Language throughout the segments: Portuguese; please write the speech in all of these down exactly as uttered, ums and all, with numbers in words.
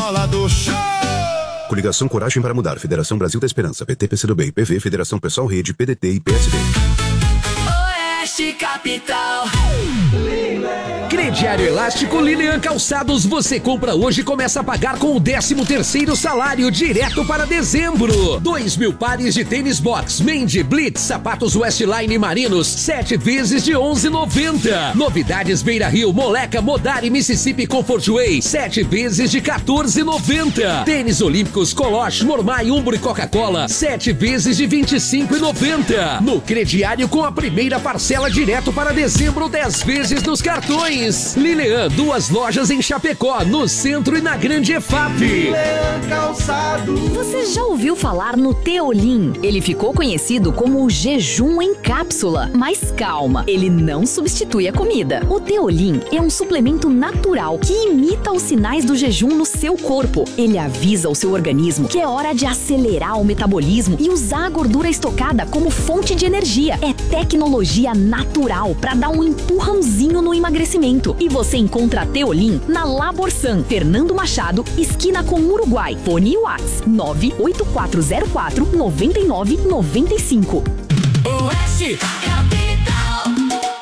escola do show. Coligação Coragem para Mudar, Federação Brasil da Esperança, P T, P C do B, I P V, Federação Pessoal Rede, P D T e P S D. Oeste Capital. Crediário Elástico Lilian Calçados, você compra hoje e começa a pagar com o décimo terceiro salário direto para dezembro. Dois mil pares de tênis box, Mendy, Blitz, sapatos Westline e Marinos, sete vezes de onze reais e noventa centavos. Novidades Beira Rio, Moleca, Modari, Mississippi Comfort Way, sete vezes de quatorze reais e noventa centavos. Tênis Olímpicos, Coloche, Mormai, Umbro e Coca-Cola, sete vezes de vinte e cinco reais e noventa centavos. No crediário com a primeira parcela direto para dezembro, dez vezes nos cartões. Lilian, duas lojas em Chapecó, no centro e na Grande E F A P. Lilian Calçados. Você já ouviu falar no Teolim? Ele ficou conhecido como o jejum em cápsula. Mas calma, ele não substitui a comida. O Teolim é um suplemento natural que imita os sinais do jejum no seu corpo. Ele avisa o seu organismo que é hora de acelerar o metabolismo e usar a gordura estocada como fonte de energia. É tecnologia natural para dar um empurrãozinho no emagrecimento. E você encontra a Teolim na Laborsan, Fernando Machado, esquina com Uruguai. Fone WhatsApp nove oito quatro zero quatro nove nove nove cinco. Oeste Capital.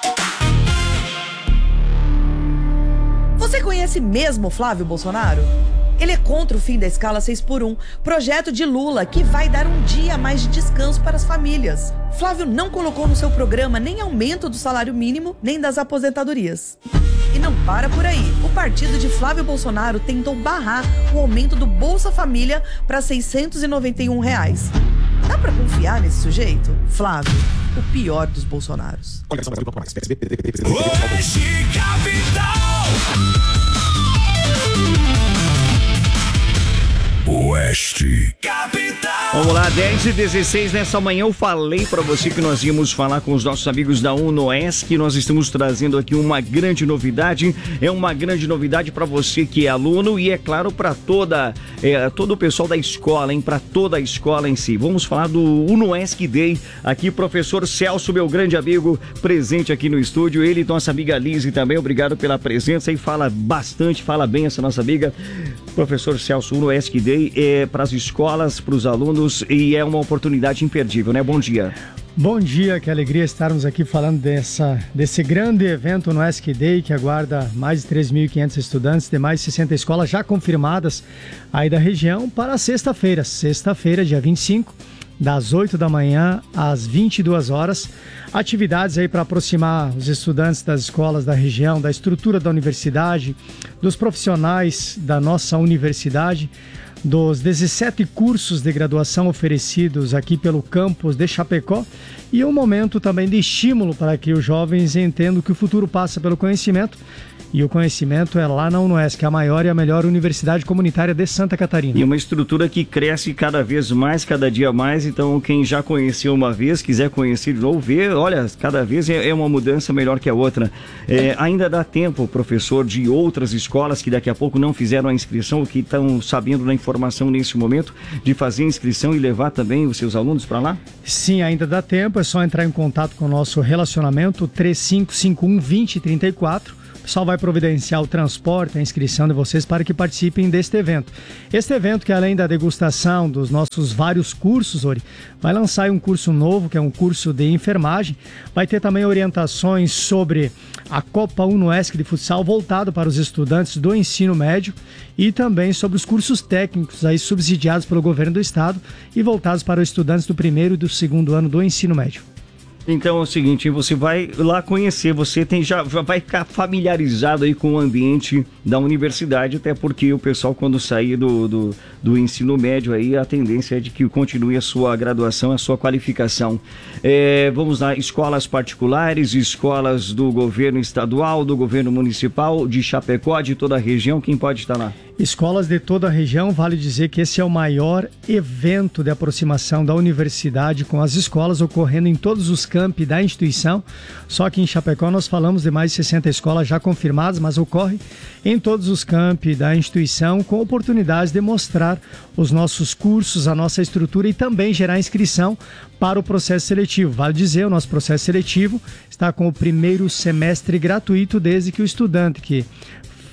Você conhece mesmo Flávio Bolsonaro? Ele é contra o fim da escala seis por um, projeto de Lula que vai dar um dia a mais de descanso para as famílias. Flávio não colocou no seu programa nem aumento do salário mínimo, nem das aposentadorias. E não para por aí. O partido de Flávio Bolsonaro tentou barrar o aumento do Bolsa Família para seiscentos e noventa e um reais. Dá pra confiar nesse sujeito? Flávio, o pior dos Bolsonaros. Oeste Capital. Oeste Capital. Vamos lá, dez e dezesseis nessa manhã eu falei para você que nós íamos falar com os nossos amigos da UNOESC. Nós estamos trazendo aqui uma grande novidade. É uma grande novidade para você que é aluno e é claro para toda é, todo o pessoal da escola, hein? Para toda a escola em si. Vamos falar do UNOESC Day. Aqui professor Celso, meu grande amigo, presente aqui no estúdio. Ele e nossa amiga Lise também. Obrigado pela presença e fala bastante, fala bem essa nossa amiga. Professor Celso, UNOESC Day é para as escolas, para os alunos e é uma oportunidade imperdível, né? Bom dia. Bom dia, que alegria estarmos aqui falando dessa, desse grande evento no UNOESC Day que aguarda mais de três mil e quinhentos estudantes de mais de sessenta escolas já confirmadas aí da região para sexta-feira, sexta-feira, dia vinte e cinco, das oito da manhã às vinte e duas horas. Atividades aí para aproximar os estudantes das escolas da região, da estrutura da universidade, dos profissionais da nossa universidade, dos dezessete cursos de graduação oferecidos aqui pelo campus de Chapecó e um momento também de estímulo para que os jovens entendam que o futuro passa pelo conhecimento. E o conhecimento é lá na UNOESC, a maior e a melhor universidade comunitária de Santa Catarina. E uma estrutura que cresce cada vez mais, cada dia mais. Então, quem já conheceu uma vez, quiser conhecer de novo, ver, olha, cada vez é uma mudança melhor que a outra. É, ainda dá tempo, professor, de outras escolas que daqui a pouco não fizeram a inscrição, ou que estão sabendo da informação nesse momento, de fazer a inscrição e levar também os seus alunos para lá? Sim, ainda dá tempo. É só entrar em contato com o nosso relacionamento três cinco cinco um, dois zero três quatro. O pessoal vai providenciar o transporte, a inscrição de vocês para que participem deste evento. Este evento, que além da degustação dos nossos vários cursos, Ori, vai lançar um curso novo, que é um curso de enfermagem. Vai ter também orientações sobre a Copa UNOESC de futsal, voltado para os estudantes do ensino médio, e também sobre os cursos técnicos aí subsidiados pelo governo do estado e voltados para os estudantes do primeiro e do segundo ano do ensino médio. Então é o seguinte, você vai lá conhecer, você tem, já, já vai ficar familiarizado aí com o ambiente da universidade, até porque o pessoal, quando sair do, do, do ensino médio aí, a tendência é de que continue a sua graduação, a sua qualificação. É, vamos lá, escolas particulares, escolas do governo estadual, do governo municipal, de Chapecó, de toda a região, quem pode estar lá? Escolas de toda a região, vale dizer que esse é o maior evento de aproximação da universidade com as escolas, ocorrendo em todos os campi da instituição. Só que em Chapecó nós falamos de mais de sessenta escolas já confirmadas, mas ocorre em todos os campi da instituição, com oportunidades de mostrar os nossos cursos, a nossa estrutura e também gerar inscrição para o processo seletivo. Vale dizer, o nosso processo seletivo está com o primeiro semestre gratuito, desde que o estudante que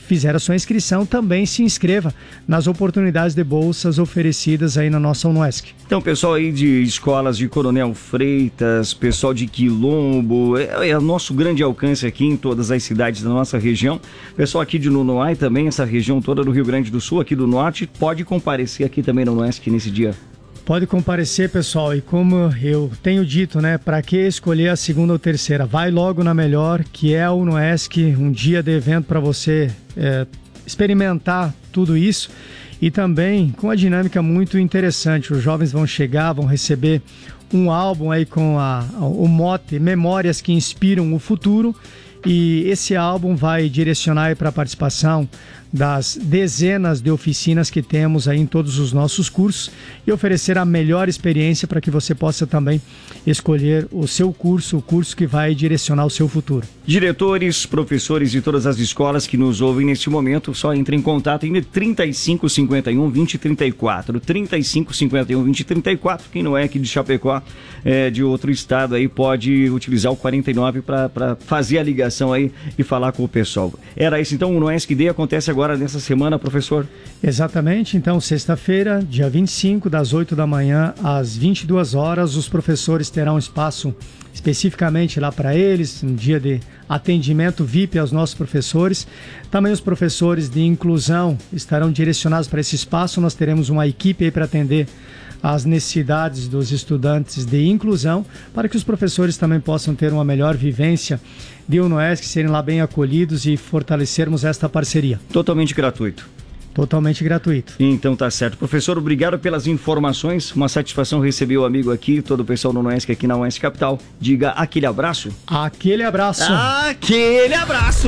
fizer a sua inscrição, também se inscreva nas oportunidades de bolsas oferecidas aí na nossa UNOESC. Então, pessoal aí de escolas de Coronel Freitas, pessoal de Quilombo, é, é o nosso grande alcance aqui em todas as cidades da nossa região. Pessoal aqui de Nunoai também, essa região toda do Rio Grande do Sul, aqui do Norte, pode comparecer aqui também no UNOESC nesse dia. Pode comparecer, pessoal, e como eu tenho dito, né, para que escolher a segunda ou terceira? Vai logo na melhor, que é a UNOESC, um dia de evento para você é, experimentar tudo isso e também com uma dinâmica muito interessante. Os jovens vão chegar, vão receber um álbum aí com a, o mote Memórias que Inspiram o Futuro, e esse álbum vai direcionar para a participação das dezenas de oficinas que temos aí em todos os nossos cursos e oferecer a melhor experiência para que você possa também escolher o seu curso, o curso que vai direcionar o seu futuro. Diretores, professores de todas as escolas que nos ouvem neste momento, só entre em contato em trinta e cinco, cinquenta e um, vinte, trinta e quatro. trinta e cinco, cinquenta e um, vinte, trinta e quatro. Quem não é aqui de Chapecó, é, de outro estado aí, pode utilizar o quarenta e nove para fazer a ligação aí e falar com o pessoal. Era isso então, o UNOESC Day acontece agora nessa semana, professor? Exatamente, então sexta-feira, dia vinte e cinco, das oito da manhã às vinte e duas horas, os professores terão espaço especificamente lá para eles, um dia de atendimento V I P aos nossos professores. Também os professores de inclusão estarão direcionados para esse espaço. Nós teremos uma equipe aí para atender as necessidades dos estudantes de inclusão, para que os professores também possam ter uma melhor vivência de UNOESC, serem lá bem acolhidos e fortalecermos esta parceria. Totalmente gratuito. Totalmente gratuito. Então tá certo. Professor, obrigado pelas informações. Uma satisfação receber o amigo aqui, todo o pessoal do UNOESC aqui na UNOESC Capital. Diga aquele abraço. Aquele abraço. Aquele abraço.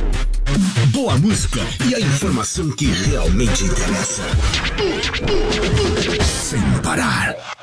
Boa música e a informação que realmente interessa. Sem parar.